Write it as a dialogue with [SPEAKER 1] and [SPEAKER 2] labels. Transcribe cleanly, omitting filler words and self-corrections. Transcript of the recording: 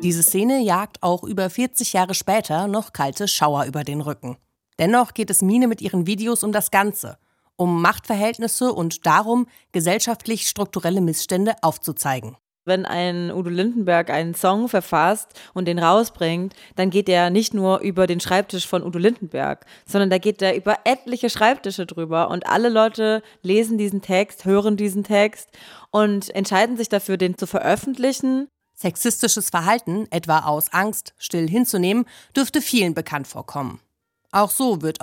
[SPEAKER 1] Diese Szene jagt auch über 40 Jahre später noch kalte Schauer über den Rücken. Dennoch geht es Mine mit ihren Videos um das Ganze, um Machtverhältnisse und darum, gesellschaftlich strukturelle Missstände aufzuzeigen.
[SPEAKER 2] Wenn ein Udo Lindenberg einen Song verfasst und den rausbringt, dann geht der nicht nur über den Schreibtisch von Udo Lindenberg, sondern da geht der über etliche Schreibtische drüber und alle Leute lesen diesen Text, hören diesen Text und entscheiden sich dafür, den zu veröffentlichen.
[SPEAKER 1] Sexistisches Verhalten, etwa aus Angst still hinzunehmen, dürfte vielen bekannt vorkommen. Auch so wird